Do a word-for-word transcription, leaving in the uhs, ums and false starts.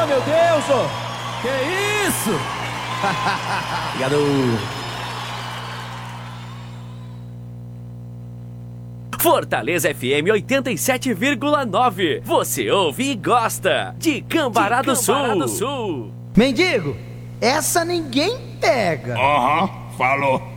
Ah, meu Deus, ô! Que isso? Obrigado. Fortaleza F M oitenta e sete vírgula nove. Você ouve e gosta de Cambará do Sul. Mendigo, essa ninguém pega. Aham, falou.